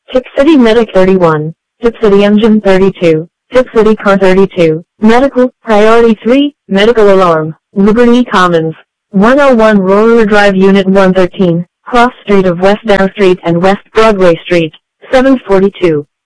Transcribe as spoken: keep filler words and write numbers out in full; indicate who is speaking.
Speaker 1: Tip City Medic thirty-one, Tip City Engine thirty-two, Tip City Car thirty-two, Medical, Priority three, Medical Alarm, Liberty Commons, one oh one Roller Drive Unit one thirteen, Cross Street of West Down Street and West Broadway Street, seven forty-two.